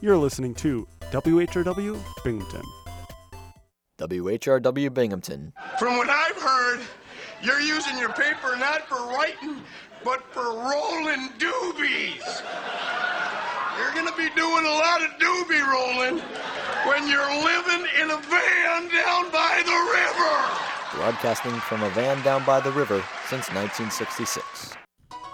You're listening to WHRW Binghamton. WHRW Binghamton. From what I've heard, you're using your paper not for writing, but for rolling doobies. You're going to be doing a lot of doobie rolling when you're living in a van down by the river. Broadcasting from a van down by the river since 1966.